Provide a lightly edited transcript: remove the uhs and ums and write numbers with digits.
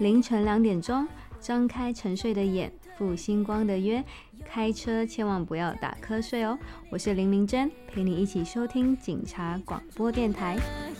凌晨2点钟，张开沉睡的眼，赴星光的约，开车千万不要打瞌睡哦。我是林明珍，陪你一起收听警察广播电台。